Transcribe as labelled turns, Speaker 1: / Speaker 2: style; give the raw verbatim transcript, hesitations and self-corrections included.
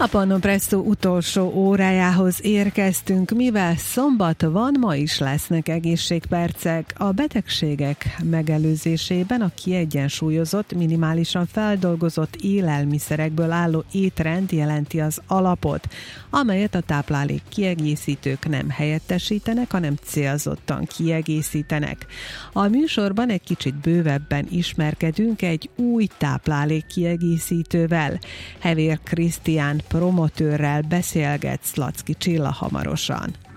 Speaker 1: A Pannon Presto utolsó órájához érkeztünk, mivel szombat van, ma is lesznek egészségpercek. A betegségek megelőzésében a kiegyensúlyozott, minimálisan feldolgozott élelmiszerekből álló étrend jelenti az alapot, amelyet a táplálék kiegészítők nem helyettesítenek, hanem célzottan kiegészítenek. A műsorban egy kicsit bővebben ismerkedünk egy új táplálék kiegészítővel. Hevér Krisztián promotőrrel beszélget Szlacki Csilla hamarosan.